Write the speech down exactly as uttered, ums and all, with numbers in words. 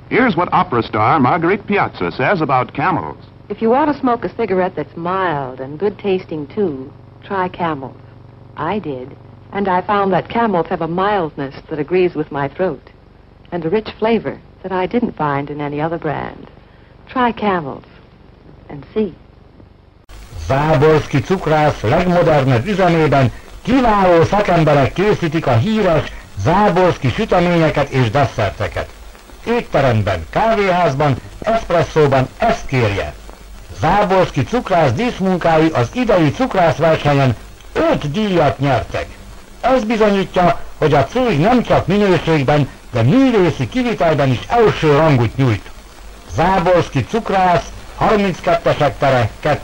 Here's what opera star Marguerite Piazza says about Camels. If you want to smoke a cigarette that's mild and good tasting too, try Camels. I did, and I found that Camels have a mildness that agrees with my throat, and a rich flavor that I didn't find in any other brand. Try Camels and see. Záborszky cukrász legmodernebb üzemében kiváló szakemberek készítik a híres záborszky süteményeket és desszerteket. Étteremben, kávéházban, eszpresszóban ezt kérje. Záborszky cukrász díszmunkái az idei cukrászversenyen öt díjat nyertek. Ez bizonyítja, hogy a cég nem csak minőségben, de művészi kivitelben is első rangot nyújt. Záborszky cukrász, harminckettesek tere, kettő.